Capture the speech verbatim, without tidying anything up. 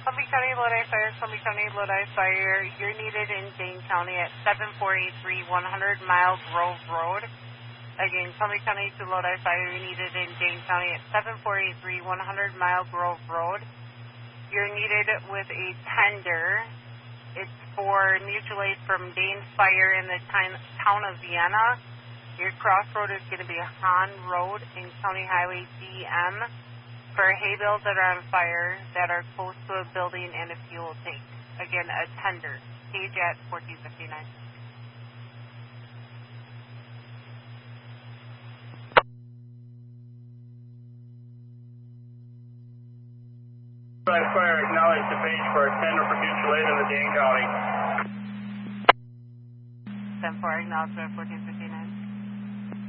Columbia County, Lodi Fire, Columbia County, Lodi Fire. You're needed in Dane County at seven four eight three one hundred Mile Grove Road. Again, Columbia County to Lodi Fire. You're needed in Dane County at seven four eight three one hundred Mile Grove Road. You're needed with a tender. It's for mutual aid from Dane Fire in the town of Vienna. Your crossroad is going to be Hahn Road in County Highway D M. For hay bales that are on fire that are close to a building and a fuel tank. Again, a tender. Page at fourteen fifty-nine. Fire, acknowledge the page for a tender for mutual aid in the Dane County. ten four, acknowledgement fourteen fifty-nine.